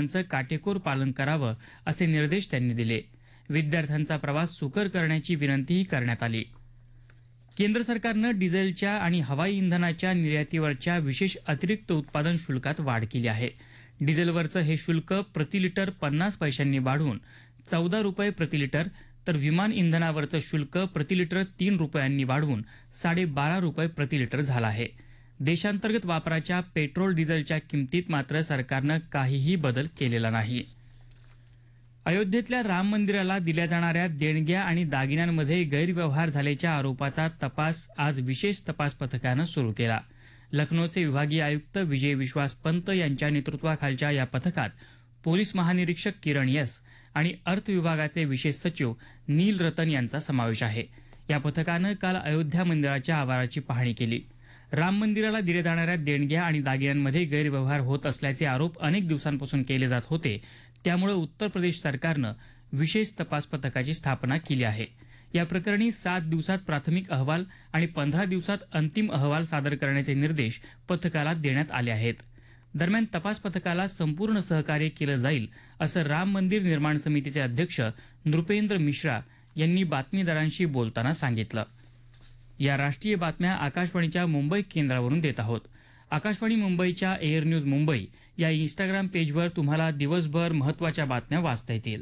नियमांचं काटेकोर पालन करावं असे निर्देश त्यांनी दिले. विद्यार्थ्यांचा प्रवास सुकर करण्याची विनंतीही करण्यात आली. केंद्र सरकारनं डिझेलच्या आणि हवाई इंधनाच्या निर्यातीवरच्या विशेष अतिरिक्त उत्पादन शुल्कात वाढ केली आहे. डिझेलवरचं हे शुल्क प्रतिलिटर 50 पैशांनी वाढून 14 रुपये प्रतिलिटर, तर विमान इंधनावरचं शुल्क प्रतिलिटर 3 रुपयांनी वाढवून 12.5 रुपये प्रतिलिटर झालं आहे. देशांतर्गत वापराच्या पेट्रोल डिझेलच्या किमतीत मात्र सरकारनं काहीही बदल केलेला नाही. अयोध्येतल्या राम मंदिराला दिल्या जाणाऱ्या देणग्या आणि दागिन्यांमध्ये गैरव्यवहार झाल्याच्या आरोपाचा तपास आज विशेष तपास पथकानं सुरू केला. लखनौचे विभागीय आयुक्त विजय विश्वास पंत यांच्या नेतृत्वाखालच्या या पथकात पोलीस महानिरीक्षक किरण एस आणि अर्थ विभागाचे विशेष सचिव नील रतन यांचा समावेश आहे. या पथकानं काल अयोध्या मंदिराच्या आवाराची पाहणी केली. राम मंदिराला दिल्या जाणाऱ्या देणग्या आणि दागिन्यांमध्ये गैरव्यवहार होत असल्याचे आरोप अनेक दिवसांपासून केले जात होते. त्यामुळे उत्तर प्रदेश सरकारनं विशेष तपास पथकाची स्थापना केली आहे. या प्रकरणी 7 दिवसात प्राथमिक अहवाल आणि 15 दिवसात अंतिम अहवाल सादर करण्याचे निर्देश पथकाला देण्यात आले आहेत. दरम्यान तपास पथकाला संपूर्ण सहकार्य केलं जाईल असं राम मंदिर निर्माण समितीचे अध्यक्ष नृपेंद्र मिश्रा यांनी बातमीदारांशी बोलताना सांगितलं. या राष्ट्रीय बातम्या आकाशवाणीच्या मुंबई केंद्रावरून देत आहोत. आकाशवाणी मुंबईच्या एअर न्यूज मुंबई या इंस्टाग्राम पेजवर तुम्हाला दिवसभर महत्त्वाच्या बातम्या वाचता येतील.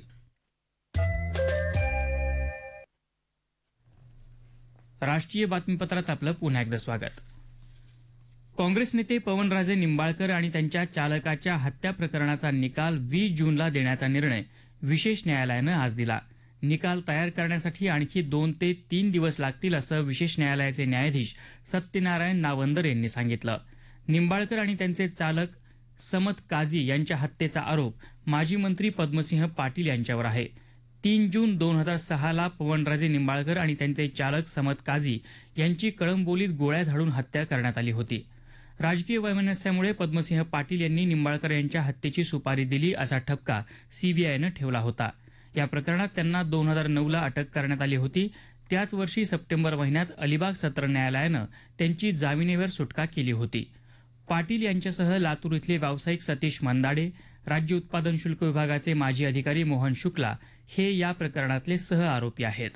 राष्ट्रीय बातमीपत्रात आपलं पुन्हा एकदा स्वागत. काँग्रेस नेते पवनराजे निंबाळकर आणि त्यांच्या चालकाच्या हत्या प्रकरणाचा निकाल 20 जूनला देण्याचा निर्णय विशेष न्यायालयानं आज दिला. निकाल तयार करण्यासाठी आणखी 2 ते 3 दिवस लागतील असं विशेष न्यायालयाचे न्यायाधीश सत्यनारायण नावंदर यांनी सांगितलं. निंबाळकर आणि त्यांचे चालक समत काझी यांच्या हत्येचा आरोप माजी मंत्री पद्मसिंह पाटील यांच्यावर आहे. 3 जून 2006ला पवनराजे निंबाळकर आणि त्यांचे चालक समत काझी यांची कळंबोलीत गोळ्या झाडून हत्या करण्यात आली होती. राजकीय वैमनस्यामुळे पद्मसिंह पाटील यांनी निंबाळकर यांच्या हत्येची सुपारी दिली असा ठपका सीबीआयनं ठेवला होता. या प्रकरणात त्यांना 2009ला अटक करण्यात आली होती. त्याच वर्षी सप्टेंबर महिन्यात अलिबाग सत्र न्यायालयानं त्यांची जामिनावर सुटका केली होती. पाटील यांच्यासह लातूर इथले व्यावसायिक सतीश मंदाडे, राज्य उत्पादन शुल्क विभागाचे माजी अधिकारी मोहन शुक्ला हे या प्रकरणातले सह आरोपी आहेत.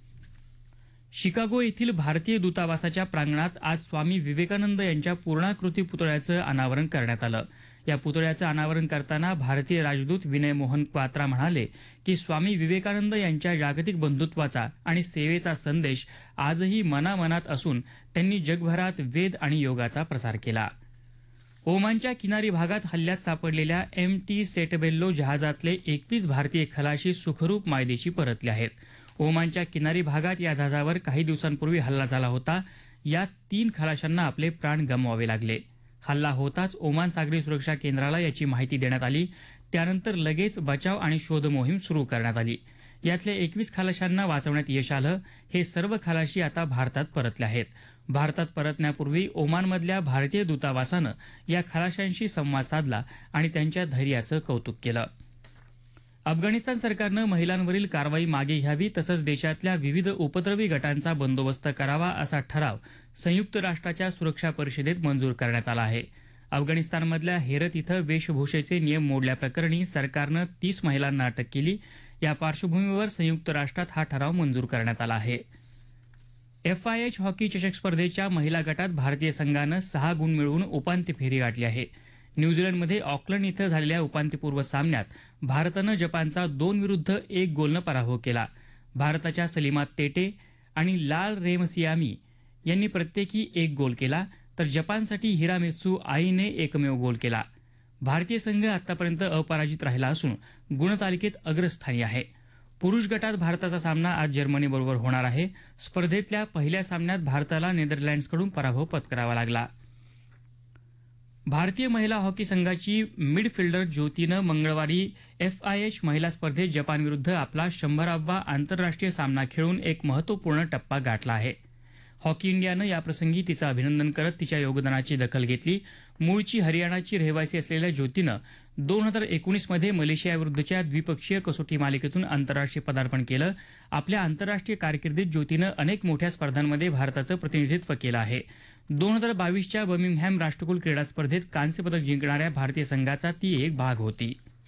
शिकागो येथील भारतीय दूतावासाच्या प्रांगणात आज स्वामी विवेकानंद यांच्या पूर्णाकृती पुतळ्याचं अनावरण करण्यात आलं. या पुतळ्याचं अनावरण करताना भारतीय राजदूत विनय मोहन क्वात्रा म्हणाले की स्वामी विवेकानंद यांच्या जागतिक बंधुत्वाचा आणि सेवेचा संदेश आजही मनामनात असून त्यांनी जगभरात वेद आणि योगाचा प्रसार केला. ओमानच्या किनारी भागात हल्ल्यात सापडलेल्या MT सेटबेल्लो जहाजातले 21 भारतीय खलाशी सुखरूप मायदेशी परतले आहेत. ओमानच्या किनारी भागात या जहाजावर काही दिवसांपूर्वी हल्ला झाला होता. यात 3 खलाशांना आपले प्राण गमवावे लागले. हल्ला होताच ओमान सागरी सुरक्षा केंद्राला याची माहिती देण्यात आली. त्यानंतर लगेच बचाव आणि शोध मोहीम सुरू करण्यात आली. यातल्या 21 खलाशांना वाचवण्यात यश आलं. हे सर्व खलाशी आता भारतात परतले आहेत. भारतात परतण्यापूर्वी ओमानमधल्या भारतीय दूतावासानं या खलाशांशी संवाद साधला आणि त्यांच्या धैर्याचं कौतुक केलं. अफगाणिस्तान सरकारनं महिलांवरील कारवाई मागे घ्यावी तसंच देशातल्या विविध उपद्रवी गटांचा बंदोबस्त करावा असा ठराव संयुक्त राष्ट्राच्या सुरक्षा परिषदेत मंजूर करण्यात आला आहे. अफगाणिस्तानमधल्या हेरत इथं वेशभूषेचे नियम मोडल्याप्रकरणी सरकारनं 30 महिलांना अटक केली. या पार्श्वभूमीवर संयुक्त राष्ट्रात हा ठराव मंजूर करण्यात आला आहे. FIH हॉकी चषक स्पर्धेच्या महिला गटात भारतीय संघानं 6 गुण मिळवून उपांत्य फेरी गाठली आहे. न्यूझीलंडमध्ये ऑकलंड इथं झालेल्या उपांत्यपूर्व सामन्यात भारतानं जपानचा 2-1 गोलनं पराभव केला. भारताच्या सलीमा तेटे आणि लाल रेमसियामी यांनी प्रत्येकी 1 गोल केला, तर जपानसाठी हिरामित्सू आईने एकमेव गोल केला. भारतीय संघ आतापर्यंत अपराजित राहिला असून गुणतालिकेत अग्रस्थानी आहे. पुरुष गटात भारताचा सामना आज जर्मनीबरोबर होणार आहे. स्पर्धेतल्या पहिल्या सामन्यात भारताला नेदरलँड्सकडून पराभव पत्करावा लागला. भारतीय महिला हॉकी संघाची मिडफिल्डर ज्योतीनं मंगळवारी FIH महिला स्पर्धेत जपानविरुद्ध आपला 100वा आंतरराष्ट्रीय सामना खेळून एक महत्त्वपूर्ण टप्पा गाठला आहे. हॉकी इंडियानं याप्रसंगी तिचं अभिनंदन करत तिच्या योगदानाची दखल घेतली. मूळची हरियाणाची रहिवासी असलेल्या ज्योतीनं 2019 मध्ये मलेशियाविरुद्धच्या द्विपक्षीय कसोटी मालिकेतून आंतरराष्ट्रीय पदार्पण केलं. आपल्या आंतरराष्ट्रीय कारकिर्दीत ज्योतीनं अनेक मोठ्या स्पर्धांमध्ये भारताचं प्रतिनिधित्व केलं आहे. 2022च्या बर्मिंगहॅम राष्ट्रकुल क्रीडा स्पर्धेत कांस्य पदक जिंकणाऱ्या भारतीय संघाचा ती एक भाग होती.